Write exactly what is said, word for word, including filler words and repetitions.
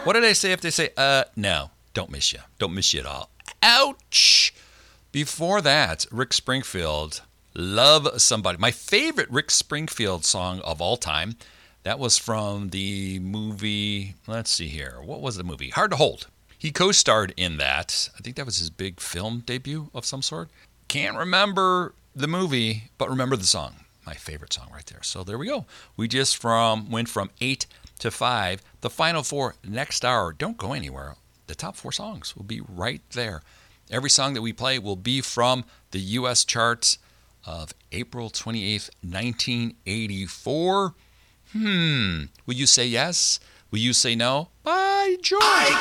What did I say if they say, uh, no, don't miss you. Don't miss you at all. Ouch. Before that, Rick Springfield, Love Somebody. My favorite Rick Springfield song of all time. That was from the movie, let's see here. What was the movie? Hard to Hold. He co-starred in that. I think that was his big film debut of some sort. Can't remember the movie, but remember the song. My favorite song right there. So there we go. We just from went from eight to five. The final four next hour. Don't go anywhere. The top four songs will be right there. Every song that we play will be from the U S charts of April twenty-eighth, nineteen eighty-four. Hmm. Will you say yes? Will you say no? By George!